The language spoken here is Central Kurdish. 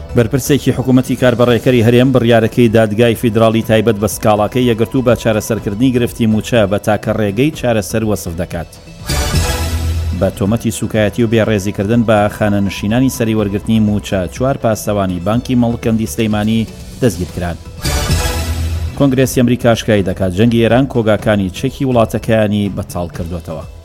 بەرپرسێکی حکوومەتی کاربڕێکەری هەرێم بڕیارەکەی دادگای فیدراڵی تایبەت بە سکاڵاکەی یەکگرتوو بە چارەسەرکردنی گرفتی موچە بە تاکە ڕێگەی چارەسەر وەسف دەکات. بە تۆمەتی سوکایەتی و بێڕێزیکردن بە خانەنشینانی سەری وەرگرتنی موچە 4 پاسەوانی بانکی مەڵکەندی سلەیمانی دەستگیر کران. کۆنگرێسی ئەمریکا شکای دەکات جەنگی ئێران کۆگاکانی چەکی وڵاتەکانی بەتاڵ کردوێتەوە.